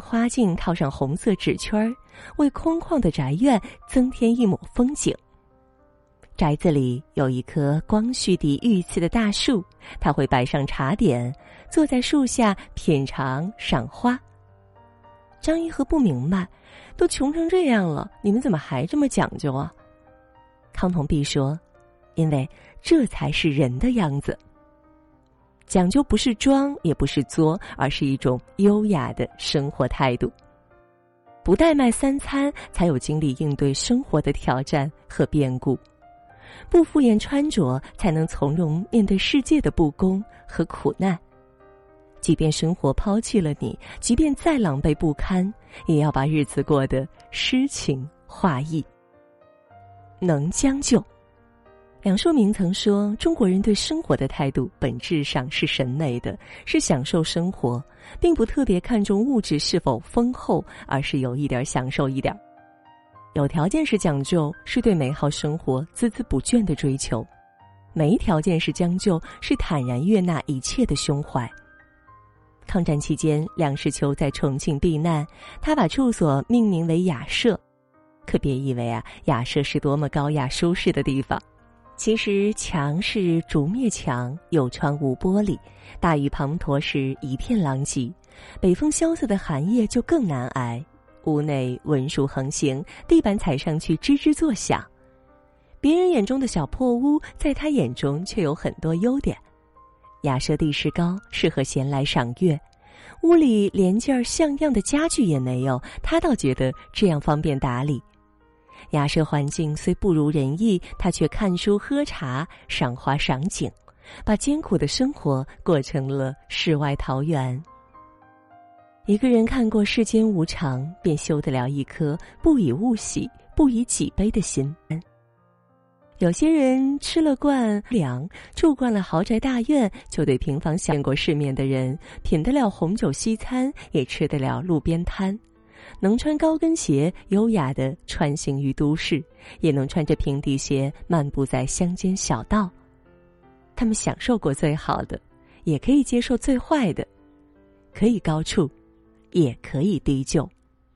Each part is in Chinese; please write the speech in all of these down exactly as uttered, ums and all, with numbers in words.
花镜套上红色纸圈，为空旷的宅院增添一抹风景。宅子里有一棵光绪帝御赐的大树，他会摆上茶点，坐在树下品尝赏花。张一和不明白，都穷成这样了，你们怎么还这么讲究啊？康同弼说，因为这才是人的样子。讲究不是装，也不是作，而是一种优雅的生活态度。不怠慢三餐，才有精力应对生活的挑战和变故。不敷衍穿着，才能从容面对世界的不公和苦难。即便生活抛弃了你，即便再狼狈不堪，也要把日子过得诗情画意。能将就。梁漱溟曾说，中国人对生活的态度本质上是审美的，是享受生活，并不特别看重物质是否丰厚，而是有一点享受一点。有条件是讲究，是对美好生活孜孜不倦的追求；没条件是将就，是坦然悦纳一切的胸怀。抗战期间，梁实秋在重庆避难，他把住所命名为雅舍。可别以为啊，雅舍是多么高雅舒适的地方。其实墙是竹篾墙，有窗无玻璃，大雨滂沱时一片狼藉，北风萧瑟的寒夜就更难挨。屋内蚊鼠横行，地板踩上去吱吱作响。别人眼中的小破屋，在他眼中却有很多优点。雅舍地势高，适合闲来赏月，屋里连件像样的家具也没有，他倒觉得这样方便打理。雅舍环境虽不如人意，他却看书喝茶，赏花赏景，把艰苦的生活过成了世外桃源。一个人看过世间无常，便修得了一颗不以物喜，不以己悲的心。有些人吃了惯粮，住惯了豪宅大院，就对平房见过世面的人，品得了红酒西餐，也吃得了路边摊，能穿高跟鞋优雅地穿行于都市，也能穿着平底鞋漫步在乡间小道。他们享受过最好的，也可以接受最坏的，可以高处，也可以低就。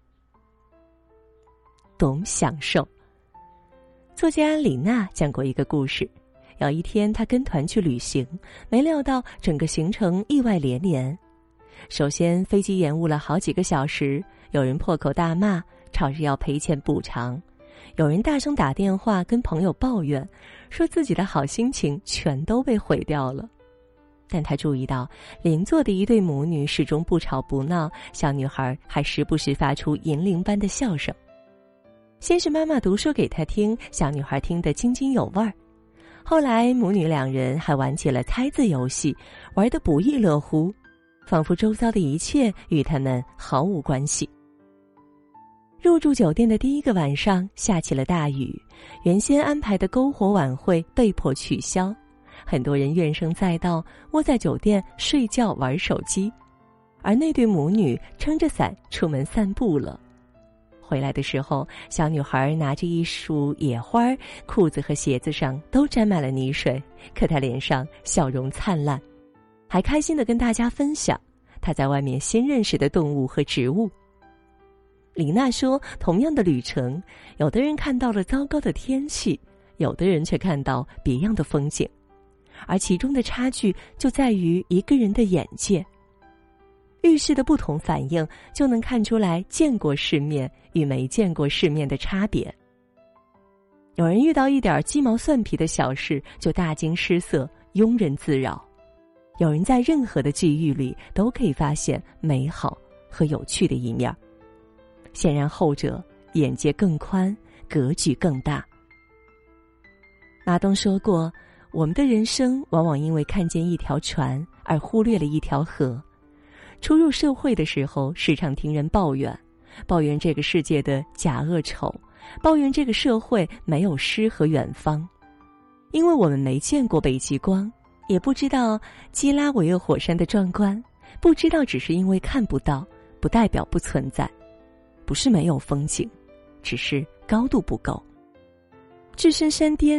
懂享受。作家李娜讲过一个故事，有一天她跟团去旅行，没料到整个行程意外连连。首先飞机延误了好几个小时，有人破口大骂，吵着要赔钱补偿；有人大声打电话跟朋友抱怨，说自己的好心情全都被毁掉了。但他注意到邻座的一对母女始终不吵不闹，小女孩还时不时发出银铃般的笑声。先是妈妈读书给她听，小女孩听得津津有味儿。后来母女两人还玩起了猜字游戏，玩得不亦乐乎，仿佛周遭的一切与他们毫无关系。入住酒店的第一个晚上下起了大雨，原先安排的篝火晚会被迫取消，很多人怨声载道，窝在酒店睡觉玩手机，而那对母女撑着伞出门散步了。回来的时候，小女孩拿着一束野花，裤子和鞋子上都沾满了泥水，可她脸上笑容灿烂，还开心地跟大家分享她在外面新认识的动物和植物。李娜说，同样的旅程，有的人看到了糟糕的天气，有的人却看到别样的风景，而其中的差距就在于一个人的眼界。遇事的不同反应，就能看出来见过世面与没见过世面的差别。有人遇到一点鸡毛蒜皮的小事就大惊失色，庸人自扰；有人在任何的际遇里都可以发现美好和有趣的一面。显然后者眼界更宽，格局更大。马东说过，我们的人生往往因为看见一条船而忽略了一条河。初入社会的时候，时常听人抱怨，抱怨这个世界的假恶丑，抱怨这个社会没有诗和远方。因为我们没见过北极光，也不知道基拉韦厄火山的壮观，不知道只是因为看不到，不代表不存在。不是没有风景，只是高度不够。置身山巅，